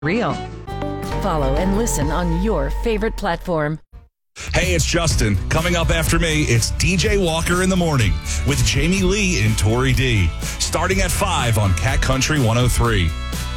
Real. Follow and listen on your favorite platform. Hey, it's Justin. Coming up after me, it's DJ Walker in the Morning with Jamie Lee and Tori D. Starting at 5 on Cat Country 103.